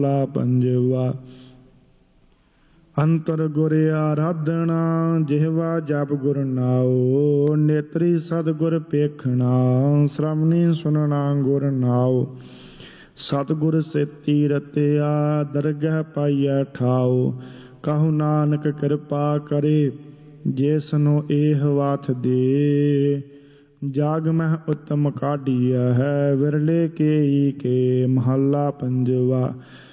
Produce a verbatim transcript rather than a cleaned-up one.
ਲਾ ਪੰਜਵਾ। ਅੰਤਰ ਗੁਰ ਆਰਾਧਨਾ ਜਿਹਵਾ ਜਪ ਗੁਰ ਨਾਉ। ਨੇਤਰੀ ਸਤਿਗੁਰ ਪੇਖਣਾ ਸ਼੍ਰਵਣੀ ਸੁਨਣਾ ਗੁਰ ਨਾਉ। ਸਤਿਗੁਰ ਸੇਤੀ ਰਤਿਆ ਦਰਗਹਿ ਪਾਈਐ ਠਾਉ। ਕਹੂ ਨਾਨਕ ਕਿਰਪਾ ਕਰੇ ਜਿਸਨੂੰ ਇਹ ਵਾਥ ਦੇ। ਜਾਗ ਮਹਿ ਉਤਮ ਕਾਢੀਆ ਹੈ ਵਿਰਲੇ ਕੇਈ ਕੇ। ਮਹੱਲਾ ਪੰਜਵਾ।